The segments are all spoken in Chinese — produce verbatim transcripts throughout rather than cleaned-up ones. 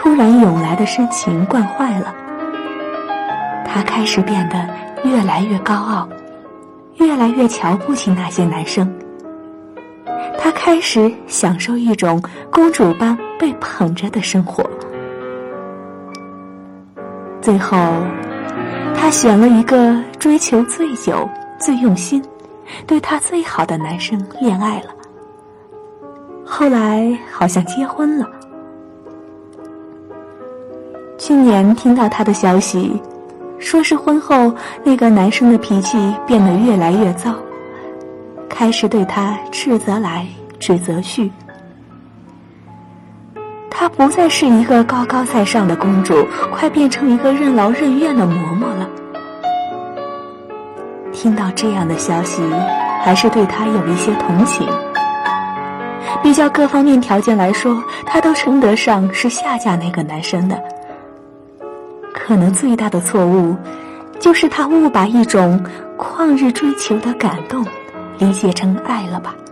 突然涌来的深情惯坏了，他开始变得越来越高傲，越来越瞧不起那些男生。他开始享受一种公主般被捧着的生活。最后，他选了一个追求最久、最用心、对他最好的男生恋爱了。后来好像结婚了。去年听到他的消息，说是婚后那个男生的脾气变得越来越糟，开始对他斥责来指责去。她不再是一个高高在上的公主，快变成一个任劳任怨的嬷嬷了。听到这样的消息，还是对她有一些同情。比较各方面条件来说，她都称得上是下嫁那个男生的。可能最大的错误，就是她误把一种旷日追求的感动理解成爱了吧。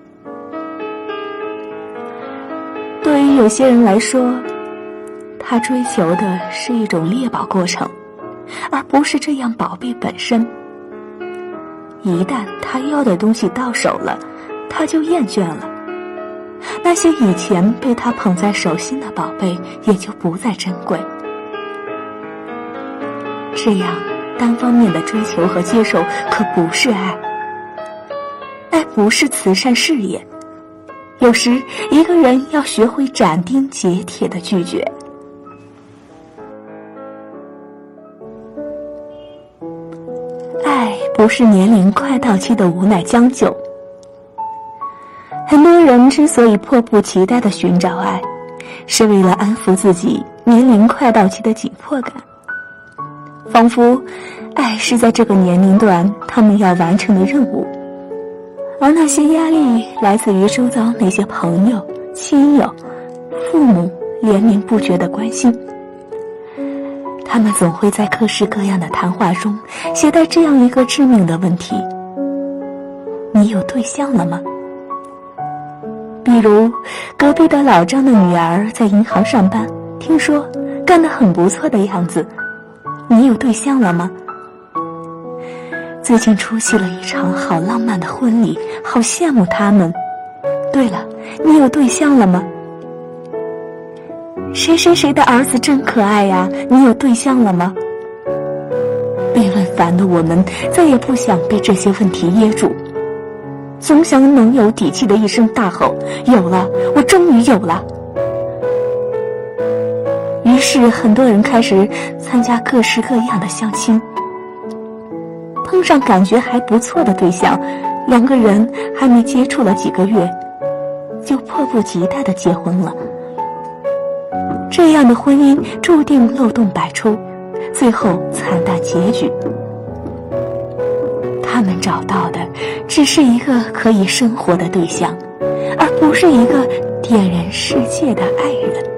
对于有些人来说，他追求的是一种猎宝过程，而不是这样宝贝本身。一旦他要的东西到手了，他就厌倦了，那些以前被他捧在手心的宝贝也就不再珍贵。这样单方面的追求和接受可不是爱，爱不是慈善事业。有时一个人要学会斩钉截铁的拒绝。爱不是年龄快到期的无奈将就。很多人之所以迫不及待地寻找爱，是为了安抚自己年龄快到期的紧迫感，仿佛爱是在这个年龄段他们要完成的任务。而那些压力来自于周遭那些朋友、亲友、父母连绵不绝的关心。他们总会在各式各样的谈话中携带这样一个致命的问题：你有对象了吗？比如隔壁的老张的女儿在银行上班，听说干得很不错的样子，你有对象了吗？最近出席了一场好浪漫的婚礼，好羡慕他们。对了，你有对象了吗？谁谁谁的儿子真可爱呀，你有对象了吗？被问烦的我们再也不想被这些问题噎住，总想能有底气的一声大吼：有了，我终于有了。于是很多人开始参加各式各样的相亲，碰上感觉还不错的对象，两个人还没接触了几个月，就迫不及待地结婚了。这样的婚姻注定漏洞百出，最后惨淡结局。他们找到的只是一个可以生活的对象，而不是一个点燃世界的爱人。